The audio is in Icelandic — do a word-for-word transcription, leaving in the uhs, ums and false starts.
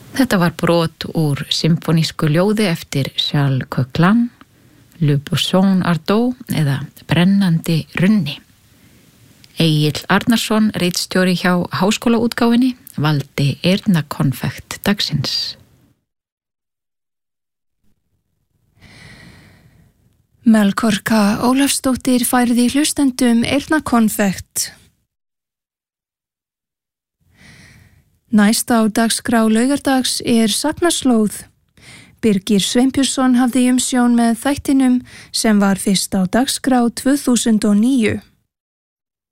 Þetta var brot úr symfonísku ljóði eftir Charles Coquelin, Le Boisson Ardou eða Brennandi runni. Egill Arnarsson, ritstjóri hjá Háskólaútgáfunni, valdi eyrnakonfekt dagsins. Melkorka Ólafsdóttir færði hlustendum eyrnakonfekt. Næst á dagskrá laugardags er Sagnaslóð. Birgir Sveinbjörnsson hafði umsjón með þættinum sem var fyrst á dagskrá tvö þúsund og níu.